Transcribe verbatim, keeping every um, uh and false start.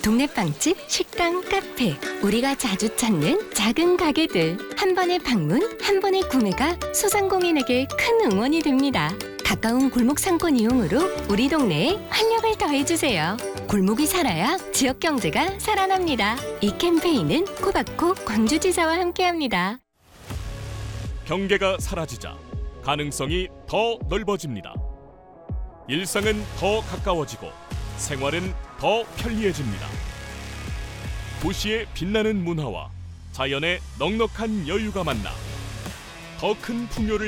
동네 빵집, 식당, 카페, 우리가 자주 찾는 작은 가게들. 한 번의 방문, 한 번의 구매가 소상공인에게 큰 응원이 됩니다. 가까운 골목 상권 이용으로 우리 동네에 활력을 더해주세요. 골목이 살아야 지역 경제가 살아납니다. 이 캠페인은 코바코 광주지사와 함께합니다. 경계가 사라지자 가능성이 더 넓어집니다. 일상은 더 가까워지고 생활은 더 편리해집니다. 도시의 빛나는 문화와 자연의 넉넉한 여유가 만나 더 큰 풍요를